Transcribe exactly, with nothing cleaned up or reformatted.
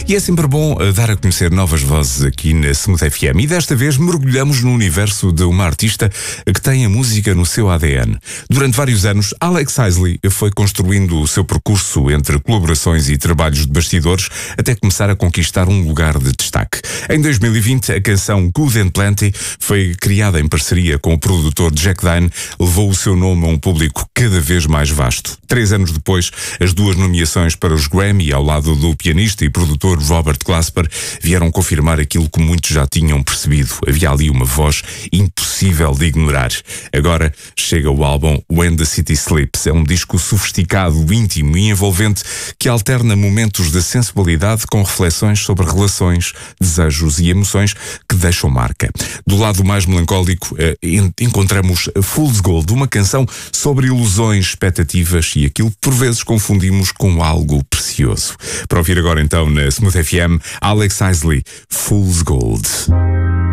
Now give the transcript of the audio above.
E é sempre bom uh, dar a conhecer novas vozes aqui na Smooth F M. E desta vez mergulhamos no universo de uma artista que tem a música no seu A D N. Durante vários anos, Alex Isley foi construindo o seu percurso entre colaborações e trabalhos de bastidores até começar a conquistar um lugar de destaque. Em dois mil e vinte, a canção Good and Plenty foi criada em parceria com o produtor Jack Dine, levou o seu nome a um público cada vez mais vasto. Três anos depois, as duas nomeações para os Grammy, ao lado do pianista e produtor Robert Glasper, vieram confirmar aquilo que muitos já tinham percebido. Havia ali uma voz impossível de ignorar. Agora chega o álbum When the City Sleeps. É um disco sofisticado, íntimo e envolvente que alterna momentos de sensibilidade com reflexões sobre relações, desejos e emoções que deixam marca. Do lado mais melancólico, eh, encontramos Fool's Gold, uma canção sobre ilusões, expectativas e aquilo que por vezes confundimos com algo precioso. Para ouvir agora então na Smooth F M, Alex Isley, Fool's Gold.